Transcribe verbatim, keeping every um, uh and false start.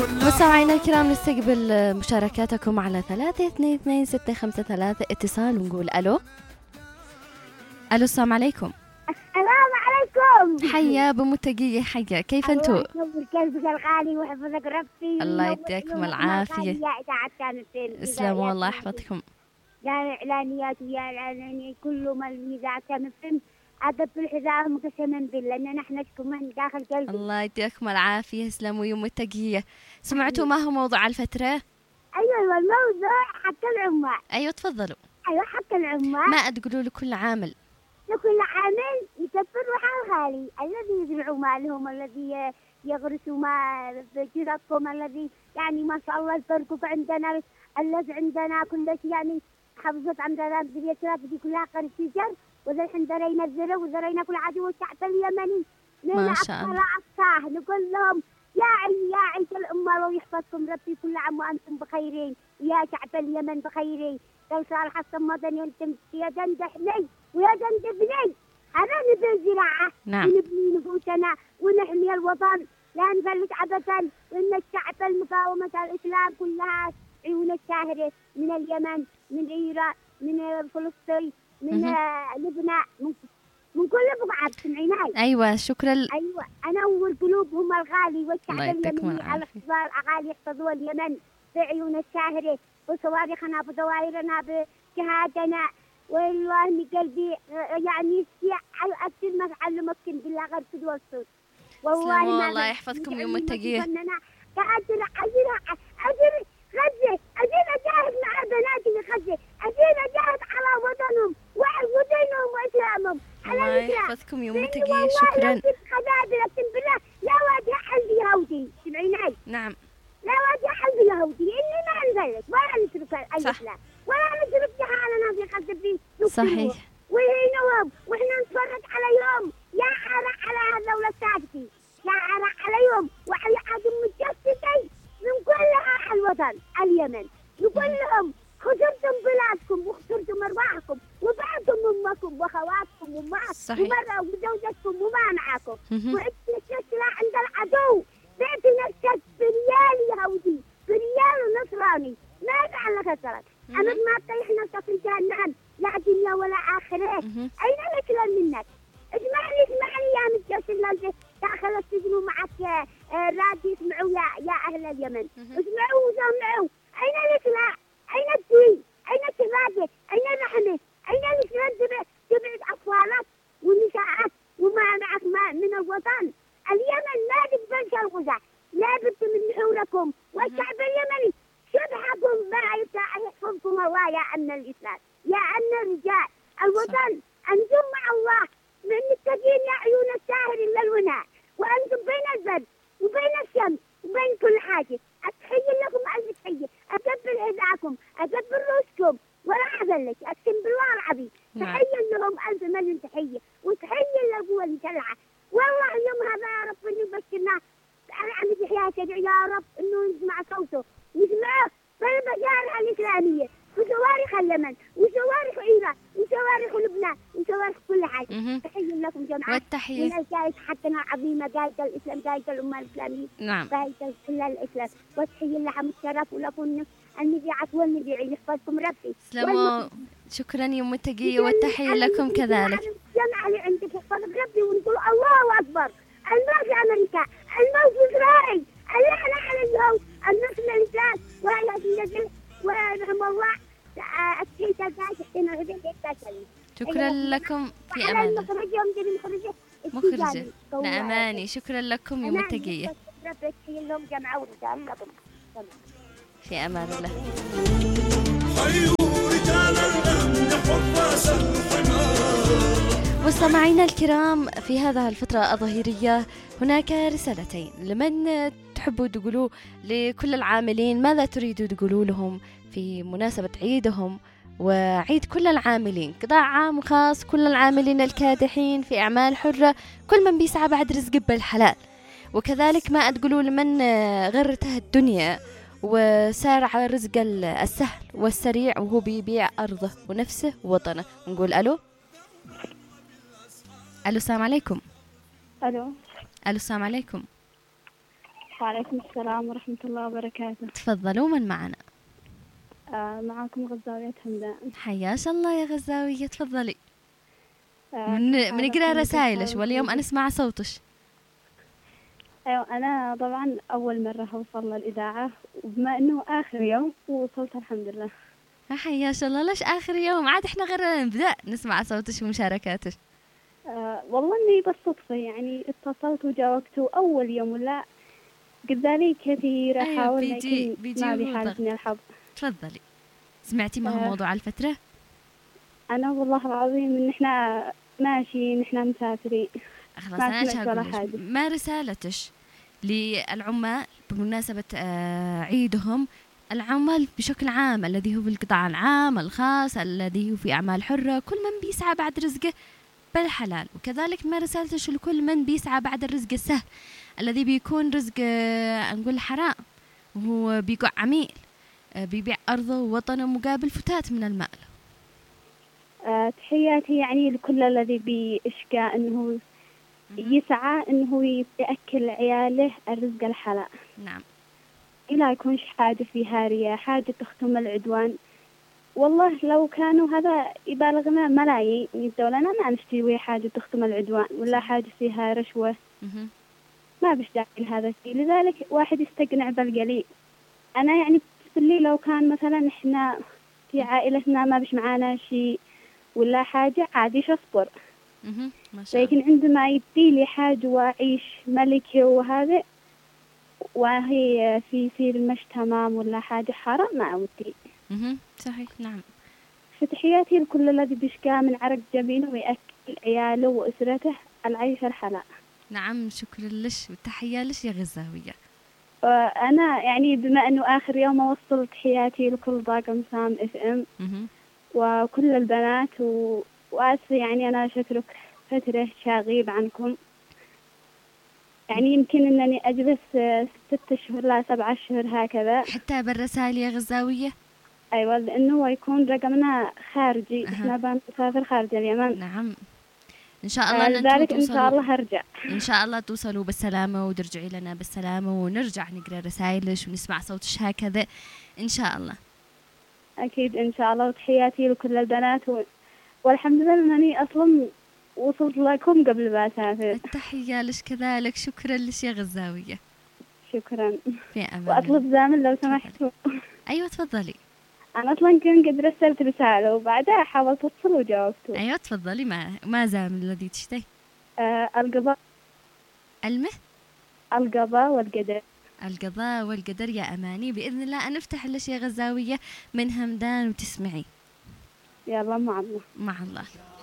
مستمعينا الكرام نستقبل مشاركاتكم على ثلاثة اثنين اثنين ستة خمسة ثلاثة اتصال ونقول ألو. ألو السلام عليكم. السلام عليكم. حيا بمتقية حيا، كيف أنتو؟ الله يكبر كيفك الغالي ويحفظك ربي. الله يديكم العافية. يا إذاعة كانت اسلام والله يحفظكم. يا إعلانيات ويا إعلانيات كله من إذاعة كانت أدب الحذاء مقسما بالله إن نحن نشكو من داخل قلبي. الله يديكم العافية. اسلموا يوم التقية. سمعتوا ما هو موضوع الفترة؟ أيوة الموضوع حق العمال. أيوة تفضلوا. أيوة حق العمال. ما تقولوا لكل عامل؟ لكل عامل يكبروا على الغالي الذي يزرعوا مالهم، الذي يغرسوا ما بجرتهم، الذي يعني ما شاء الله الفرق عندنا الذي عندنا كل شيء يعني حفظت عندنا البيوت دي كلها قرش شجر، وذا الحين درينا الزرع وزرينا كل عادي والشعب اليمني ما شاء الله أقصاه نقول لهم يا عي يا عيش الأمة لو يحفظكم ربي كل عام وأنتم بخيرين، يا شعب اليمن بخيرين. قال صالح الصمدني أنتم يا جند حني ويا جند ابني، هذا نبي الزراعة. نعم. ونبني نفوسنا ونحمي الوطن لا نفلت أبدا، وإن الشعب المقاومة الإسلام كلها عيون الشاهرة من اليمن من إيران من فلسطين من لبنان من, من كل بقعة سمعيناي. أيوة شكرا. أيوة أنور قلوبهم الغالي والشعب اليمني الأخبار الغالي يحفظوا اليمن في عيون الشاهرة بصواريخنا بدوائرنا بجهادنا. والله من قلبي يعني على أكثر ما تعلمكم بالله غير في الوسط. والله ما الله يحفظكم يوم التقية. قادر أجر أجر غزة أجر أجاهد مع بناتي في غزة أجر أجاهد على وطنهم ودينهم وإسلامهم. الله يحفظكم يوم التقية. شكرا. لكن بالله لا واد يحل يهودي سمعيناي. نعم. لا واد يحل يهودي إني ما نفلت ولا نترك الإسلام ولا نترك جهالنا في غزة في صحيح. وهنا وإحنا نتفرج على يوم يا عرى على الدولة الساكتة يا عرى على يوم وعلى عدم متجسدي من كل الوطن اليمن نقول لهم خسرتم بلادكم وخسرتم أرواحكم وبعتم أمكم وأخواتكم ومعكم ومرة وزوجتكم وما معكم وعدت السلاح عند العدو بعت نفسك بريال يهودي بريال نصراني ما فعل خسرت أنا ما تطيح نفسك في جهنم لا دنيا ولا آخرة. أين الإسلام منك؟ اسمعني اسمعني يا متجسد لانت داخل السجن ومعك رادي اسمعوا يا يا أهل اليمن اسمعوا وسمعوا. أين الإسلام؟ أين الدين؟ أين الشهادة؟ أين الرحمة؟ أين الإسلام تبعد تبعد أطفالك ونساءك وما معك ما من الوطن. اليمن ما تقبلش الغزاة لا بد من حولكم والشعب اليمني شبحكم ما يحفظكم الله يا أمن الإسلام يا أمن الرجال الوطن. أنتم مع الله من متقين يا عيون الساهر إلا الوناء وأنتم بين البرد وبين الشمس وبين كل حاجة. أتحيي لكم ألف تحية أكبر هداكم أكبر رؤوسكم ولا أذلك أقسم بالله العظيم. تحيي لهم ألف مليون تحية وتحيي للقوة المسلحة. والله اليوم هذا يا رب إنه بشرنا عم يحيى شجع يا رب إنه نسمع صوته نسمعه في المجارح الإسلامية وصواريخ اليمن وصواريخ إيران وصواريخ لبنان وصواريخ كل حاجة. تحية لكم جماعة. والتحية من الجائزة حقنا عظيمة جائزة الإسلام جائزة الأمة الإسلامية. نعم. جائزة كل الإسلام وتحية لهم الشرف ولكم المذيعات والمذيعين يحفظكم ربي. سلاموا. شكرا يوم التقية والتحية لكم كذلك. جمع اللي عندك يحفظك ربي ونقول الله أكبر. الموت في أمريكا الموت في إسرائيل اللعنة على اليهود النصر للإسلام وعلى سيدنا ورحم الله أكيد تحتنا شكرا لكم في أمان. مخرجة مخرجة لأماني. شكرا لكم يوم التقية. في أمان الله. مستمعينا الكرام في هذا الفترة الظهيرية هناك رسالتين لمن تحبوا تقولوا لكل العاملين ماذا تريدوا تقولوا لهم في مناسبة عيدهم وعيد كل العاملين قطاع عام وخاص كل العاملين الكادحين في أعمال حرة كل من بيسعى بعد رزق بالحلال. وكذلك ما تقولوا لمن غرته الدنيا وسار على الرزق السهل والسريع وهو بيبيع أرضه ونفسه ووطنه. ونقول ألو. ألو السلام عليكم. ألو. ألو السلام عليكم. وعليكم السلام ورحمة الله وبركاته. تفضلوا، من معنا؟ آه معكم غزاوية همدان. حياش الله يا غزاوية، تفضلي. آه من بنقرا رسائلش واليوم أنا أسمع صوتش. أيوة، أنا طبعا أول مرة أوصل للإذاعة، وبما إنه آخر يوم وصلت الحمد لله. حياش الله. ليش آخر يوم؟ عاد إحنا غير نبدأ نسمع صوتش ومشاركاتش. آه والله إني بالصدفة يعني اتصلت وجاوبت أول يوم، ولا قدالي كثير أحاول أيوة بيجي لكن بيجي ما بيحالفني الحظ. تفضلي. سمعتي ما هو آه موضوع الفترة؟ أنا والله العظيم إن إحنا ماشيين، إحنا مسافرين. خلاص أنا إيش هقول؟ ما رسالتش للعمال بمناسبة آه عيدهم، العمال بشكل عام الذي هو في القطاع العام الخاص الذي هو في أعمال حرة، كل من بيسعى بعد رزقه بالحلال، وكذلك ما رسالتش لكل من بيسعى بعد الرزق السهل الذي بيكون رزق آه نقول حرام، وهو بيقع عميل آه بيبيع أرضه ووطنه مقابل فتات من المال. آه تحياتي يعني لكل الذي بإشكاء إنه يسعى إنه يأكل عياله الرزق الحلال. نعم. لا يكونش حاجة فيها رياء، حاجة تختم العدوان. والله لو كانوا هذا يبالغنا ملايين الدولة ما نشتري حاجة تختم العدوان ولا حاجة فيها رشوة. ما بش داعي لهذا الشيء، لذلك واحد يستقنع بالقليل. أنا يعني باللي لو كان مثلا إحنا في عائلتنا ما بش معانا شيء ولا حاجة عادي أصبر، لكن عندما يدي لي حاجة وأعيش ملكي وهذا وهي في يصير مش تمام ولا حاجة حرام ما أودي. اها صحيح. نعم. فتحياتي لكل الذي بيشكى من عرق جبينه ويأكل عياله وأسرته العيش الحلال. نعم شكرا لش والتحية لش يا غزاوية. أنا يعني بما أنه آخر يوم أوصل تحياتي لكل طاقم سام اف ام وكل البنات و... وآسف يعني أنا شكرك فترة شاغيب عنكم، يعني يمكن أنني أجلس ستة أشهر لا سبعة أشهر هكذا حتى بالرسائل يا غزاوية. أيوة لأنه يكون رقمنا خارجي. أه. إحنا بنسافر خارج اليمن. نعم إن شاء الله. آه لذلك إن شاء الله هرجع إن شاء الله توصلوا بالسلامة وترجعي لنا بالسلامة ونرجع نقرأ رسائلش ونسمع صوتش هكذا إن شاء الله. أكيد إن شاء الله. وتحياتي لكل البنات و... والحمد لله أنني أصلا وصلت لكم قبل ما أسافر. التحية لش كذلك. شكرا لش يا غزاوية. شكرا. في أمان. وأطلب زامن لو سمحتوا. أيوة تفضلي. أنا أصلا كنت قد رسلت رسالة وبعدها حاولت أتصل وجاوبته. أيوة تفضلي. ما ما زامن الذي تشتهي؟ آه القضاء. المه القضاء والقدر. القضاء والقدر يا أماني. بإذن الله أنفتح لش يا غزاوية من همدان وتسمعي. يلا مع الله. مع الله.